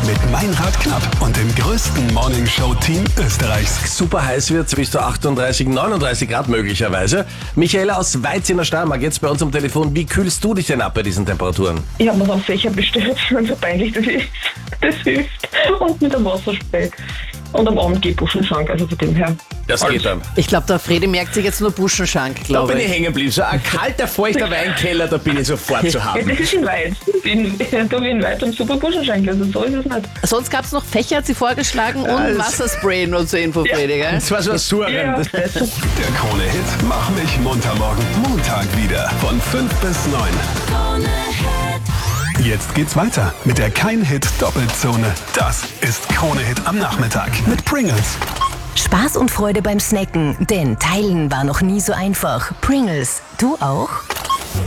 mit Meinrad Knapp und dem größten Morningshow-Team Österreichs. Super heiß wird, bis zu 38, 39 Grad möglicherweise. Michaela aus Weiz in der Steiermark, jetzt bei uns am Telefon. Wie kühlst du dich denn ab bei diesen Temperaturen? Ich habe mir dann Fächer bestellt, so peinlich das ist. Das hilft. Und mit einem Wasserspray. Und am Abend geht Buschenschank, also von dem her. Das geht dann. Ich glaube, der Fredi merkt sich jetzt nur Buschenschank, Da glaube bin ich ich. hängen geblieben. So ein kalter, feuchter Weinkeller, da bin ich sofort zu Ja, haben. das ist in Weiz. Da bin ich in Weiz und super Buschenschank, also so ist es nicht. Sonst gab es noch Fächer, hat sie vorgeschlagen, und Wasserspray nur zur Info, Fredi, gell? Das war so ein Surren. Ja, das ist super. Der Krone-Hit Mach mich munter morgen. Montag wieder von 5 bis 9. Jetzt geht's weiter mit der Kein-Hit-Doppelzone. Das ist Krone-Hit am Nachmittag mit Pringles. Spaß und Freude beim Snacken, denn Teilen war noch nie so einfach. Pringles, du auch?